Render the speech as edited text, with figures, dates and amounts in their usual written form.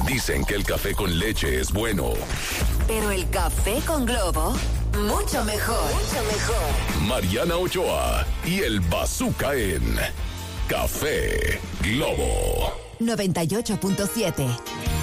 Dicen que el café con leche es bueno. Pero el café con Globo, mucho mejor. Mucho mejor. Mariana Ochoa y el Bazooka en Café Globo 98.7.